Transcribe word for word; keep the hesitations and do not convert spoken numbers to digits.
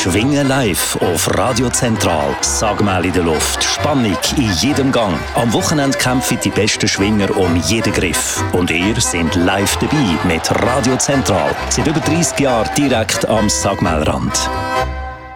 Schwingen live auf Radio Zentral. Sagmal in der Luft, Spannung in jedem Gang. Am Wochenende kämpfen die besten Schwinger um jeden Griff. Und ihr seid live dabei mit Radio Zentral. Seit über dreissig Jahren direkt am Sagmalrand.